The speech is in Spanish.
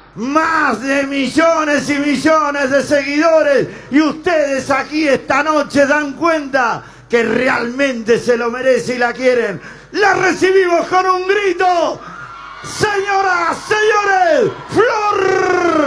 más de millones y millones de seguidores, y ustedes aquí esta noche dan cuenta que realmente se lo merece y la quieren. La recibimos con un grito. Señoras, señores, Flor